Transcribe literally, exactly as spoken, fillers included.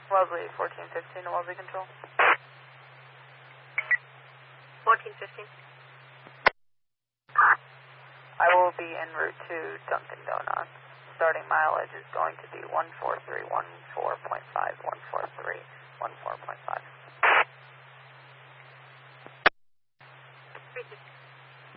Wellesley, fourteen fifteen to Wellesley Control. fourteen fifteen. I will be en route to Dunkin' Donuts. Starting mileage is going to be one four three one four point five one four three.